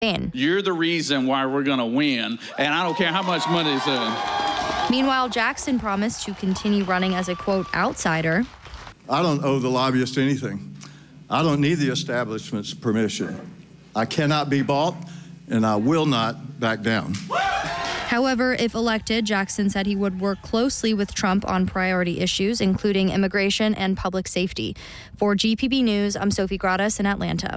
You're the reason why we're going to win, and I don't care how much money it's in. Meanwhile, Jackson promised to continue running as a, quote, outsider. I don't owe the lobbyists anything. I don't need the establishment's permission. I cannot be bought, and I will not back down. However, if elected, Jackson said he would work closely with Trump on priority issues, including immigration and public safety. For GPB News, I'm Sophie Gradas in Atlanta.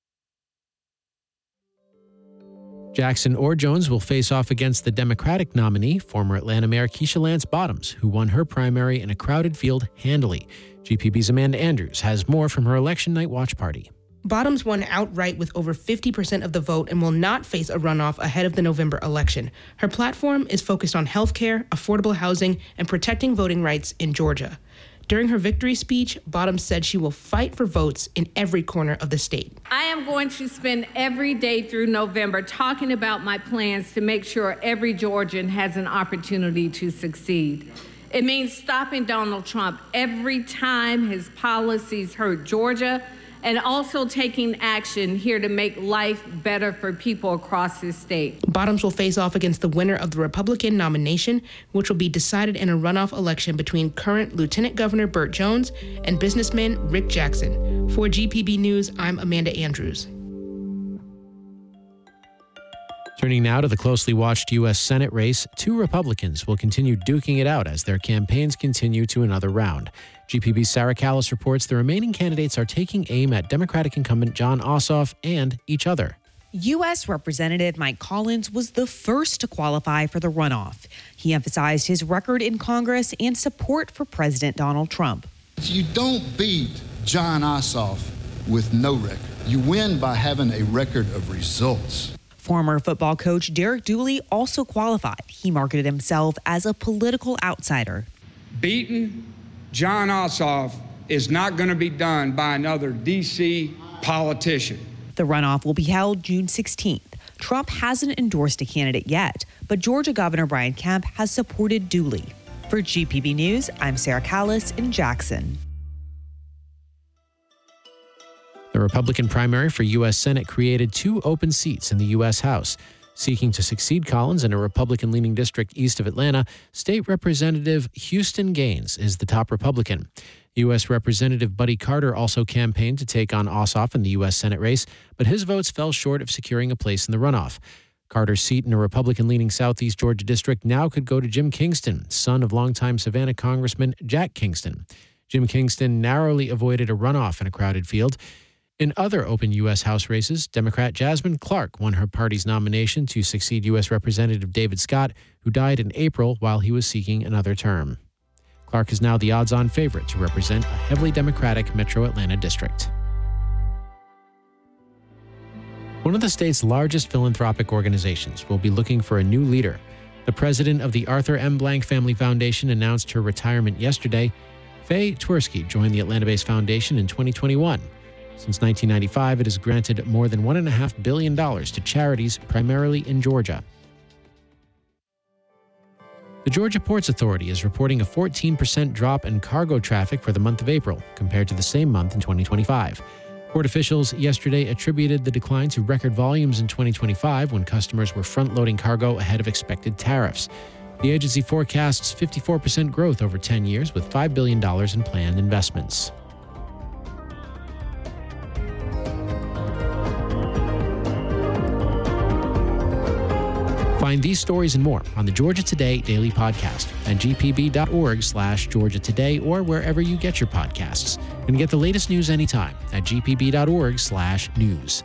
Jackson or Jones will face off against the Democratic nominee, former Atlanta Mayor Keisha Lance Bottoms, who won her primary in a crowded field handily. GPB's Amanda Andrews has more from her election night watch party. Bottoms won outright with over 50% of the vote and will not face a runoff ahead of the November election. Her platform is focused on health care, affordable housing, and protecting voting rights in Georgia. During her victory speech, Bottoms said she will fight for votes in every corner of the state. I am going to spend every day through November talking about my plans to make sure every Georgian has an opportunity to succeed. It means stopping Donald Trump every time his policies hurt Georgia, and also taking action here to make life better for people across this state. Bottoms will face off against the winner of the Republican nomination, which will be decided in a runoff election between current Lieutenant Governor Burt Jones and businessman Rick Jackson. For GPB News, I'm Amanda Andrews. Turning now to the closely watched U.S. Senate race, two Republicans will continue duking it out as their campaigns continue to another round. GPB's Sarah Callis reports the remaining candidates are taking aim at Democratic incumbent Jon Ossoff and each other. U.S. Representative Mike Collins was the first to qualify for the runoff. He emphasized his record in Congress and support for President Donald Trump. You don't beat Jon Ossoff with no record. You win by having a record of results. Former football coach Derek Dooley also qualified. He marketed himself as a political outsider. Beating Jon Ossoff is not going to be done by another D.C. politician. The runoff will be held June 16th. Trump hasn't endorsed a candidate yet, but Georgia Governor Brian Kemp has supported Dooley. For GPB News, I'm Sarah Callis in Jackson. The Republican primary for U.S. Senate created two open seats in the U.S. House. Seeking to succeed Collins in a Republican-leaning district east of Atlanta, State Representative Houston Gaines is the top Republican. U.S. Representative Buddy Carter also campaigned to take on Ossoff in the U.S. Senate race, but his votes fell short of securing a place in the runoff. Carter's seat in a Republican-leaning Southeast Georgia district now could go to Jim Kingston, son of longtime Savannah Congressman Jack Kingston. Jim Kingston narrowly avoided a runoff in a crowded field. In other open U.S. House races, Democrat Jasmine Clark won her party's nomination to succeed U.S. Representative David Scott, who died in April while he was seeking another term. Clark is now the odds-on favorite to represent a heavily Democratic Metro Atlanta district. One of the state's largest philanthropic organizations will be looking for a new leader. The president of the Arthur M. Blank Family Foundation announced her retirement yesterday. Faye Twersky joined the Atlanta-based foundation in 2021. Since 1995, it has granted more than $1.5 billion to charities, primarily in Georgia. The Georgia Ports Authority is reporting a 14% drop in cargo traffic for the month of April, compared to the same month in 2025. Port officials yesterday attributed the decline to record volumes in 2025 when customers were front-loading cargo ahead of expected tariffs. The agency forecasts 54% growth over 10 years with $5 billion in planned investments. Find these stories and more on the Georgia Today Daily Podcast at gpb.org/Georgia Today or wherever you get your podcasts. And get the latest news anytime at gpb.org/news.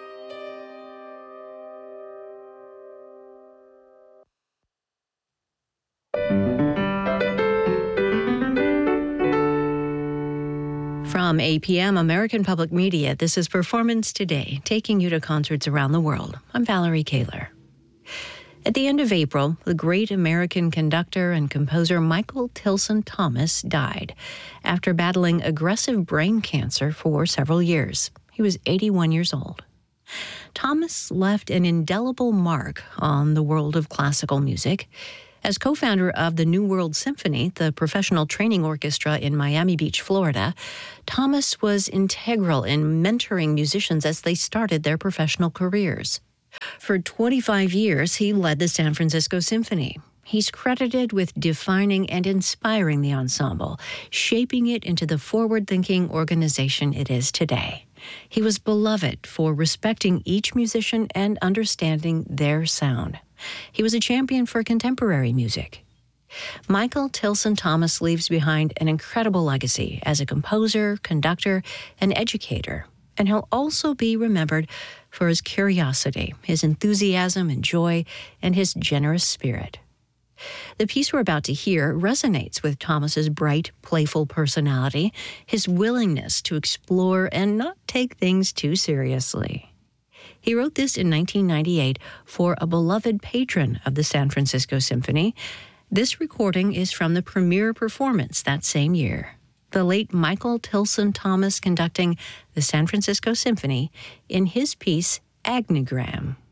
From APM American Public Media, this is Performance Today, taking you to concerts around the world. I'm Valerie Kaler. At the end of April, the great American conductor and composer Michael Tilson Thomas died after battling aggressive brain cancer for several years. He was 81 years old. Thomas left an indelible mark on the world of classical music. As co-founder of the New World Symphony, the professional training orchestra in Miami Beach, Florida, Thomas was integral in mentoring musicians as they started their professional careers. For 25 years, he led the San Francisco Symphony. He's credited with defining and inspiring the ensemble, shaping it into the forward-thinking organization it is today. He was beloved for respecting each musician and understanding their sound. He was a champion for contemporary music. Michael Tilson Thomas leaves behind an incredible legacy as a composer, conductor, and educator. And he'll also be remembered for his curiosity, his enthusiasm and joy, and his generous spirit. The piece we're about to hear resonates with Thomas's bright, playful personality, his willingness to explore and not take things too seriously. He wrote this in 1998 for a beloved patron of the San Francisco Symphony. This recording is from the premiere performance that same year. The late Michael Tilson Thomas conducting the San Francisco Symphony in his piece, Agnigram.